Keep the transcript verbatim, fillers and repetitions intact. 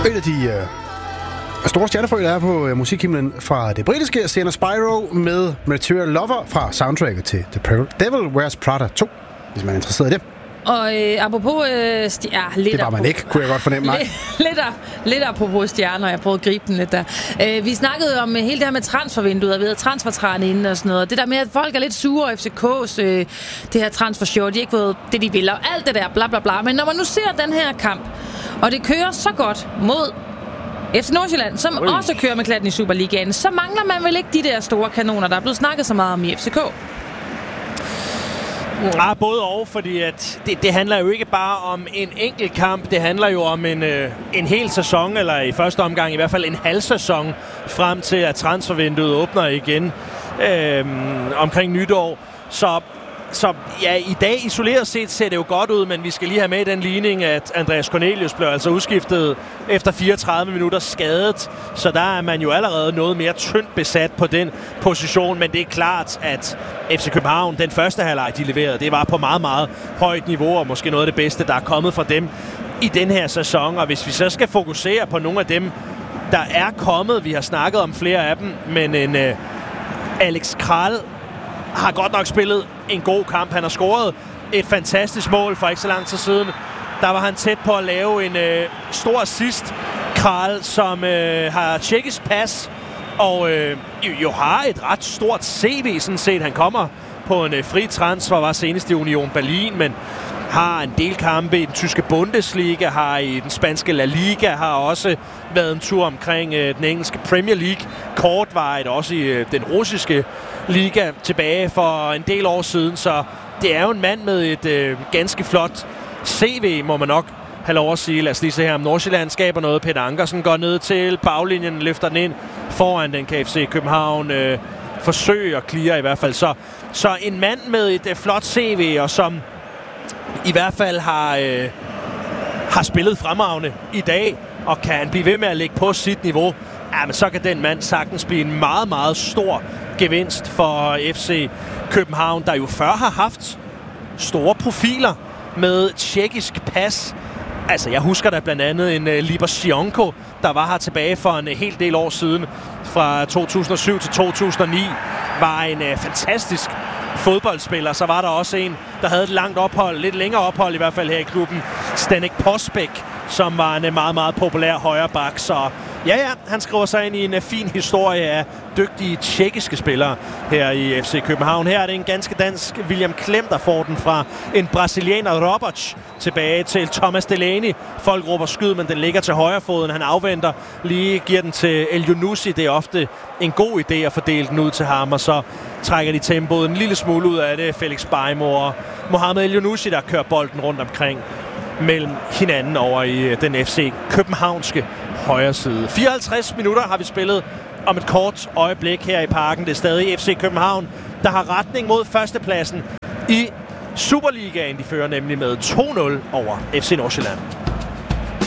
Et af de øh, store stjernefrø, der er på øh, musikhimlen fra det britiske, Sienna Spyro med Material Lover fra soundtracket til The Devil Wears Prada to, hvis man er interesseret i det. Og øh, apropos øh, stjerner... Ja, lidt det var man ikke, kunne jeg godt fornemme. Nej. lidt, lidt apropos stjerner, jeg prøvede at gribe den lidt der. Øh, vi snakkede om hele det her med transfervinduet, og vi havde transfertræne inde og sådan noget. Det der med, at folk er lidt sure over F C K's øh, det her transfershow, de har ikke fået det, de vil, og alt det der, bla bla bla. Men når man nu ser den her kamp, og det kører så godt mod F C Nordsjælland, som Ui. også kører med klatten i Superligaen, så mangler man vel ikke de der store kanoner, der er blevet snakket så meget om i F C K. Ja, både og, fordi at det, det handler jo ikke bare om en enkelt kamp, det handler jo om en, øh, en hel sæson, eller i første omgang i hvert fald en halv sæson, frem til at transfervinduet åbner igen øh, omkring nytår. Så, så ja, i dag isoleret set ser det jo godt ud, men vi skal lige have med i den ligning, at Andreas Cornelius blev altså udskiftet efter fireogtredive minutter skadet, så der er man jo allerede noget mere tyndt besat på den position, men det er klart, at F C København, den første halvleg, de leverede, det var på meget, meget højt niveau, og måske noget af det bedste, der er kommet fra dem i den her sæson. Og hvis vi så skal fokusere på nogle af dem, der er kommet, vi har snakket om flere af dem, men en uh, Alex Kral har godt nok spillet en god kamp. Han har scoret et fantastisk mål for ikke så lang tid siden. Der var han tæt på at lave en uh, stor assist, Kral, som uh, har tjekkisk pas, og øh, jo, jo har et ret stort C V, sådan set. Han kommer på en øh, fri transfer, var senest i Union Berlin, men har en del kampe i den tyske Bundesliga, har i den spanske La Liga, har også været en tur omkring øh, den engelske Premier League, kortvarigt også i øh, den russiske liga tilbage for en del år siden, så det er jo en mand med et øh, ganske flot C V, må man nok have lov at sige. Lad os lige se her, om Nordsjælland skaber noget. Peter Ankersen går ned til baglinjen, løfter den ind foran den, kan F C København øh, forsøge at clear i hvert fald. Så, så en mand med et øh, flot C V, og som i hvert fald har, øh, har spillet fremragende i dag, og kan han blive ved med at ligge på sit niveau, ja, men så kan den mand sagtens blive en meget, meget stor gevinst for F C København, der jo før har haft store profiler med tjekkisk pas. Altså, jeg husker da blandt andet en uh, Libor Sionko, der var her tilbage for en uh, hel del år siden. Fra to tusind og syv til to tusind og ni var en uh, fantastisk fodboldspiller. Så var der også en, der havde et langt ophold, lidt længere ophold i hvert fald her i klubben, Stanek Posbek, som var en uh, meget, meget populær højreback. Så ja, ja, han skriver sig ind i en uh, fin historie af dygtige tjekkiske spillere her i F C København. Her er det en ganske dansk William Klem, der får den fra en brasilianer, Roberts, tilbage til Thomas Delaney. Folk råber skyd, men den ligger til højrefoden. Han afventer, lige giver den til El Yunusi. Det er ofte en god idé at fordele den ud til ham, og så trækker de tempoet en lille smule ud af det. Felix Beimo og Mohamed El Yunusi, der kører bolden rundt omkring mellem hinanden over i den F C Københavnske højre side. fireoghalvtreds minutter har vi spillet om et kort øjeblik her i Parken. Det er stadig F C København, der har retning mod førstepladsen i Superligaen. De fører nemlig med to nul over F C Nordsjælland.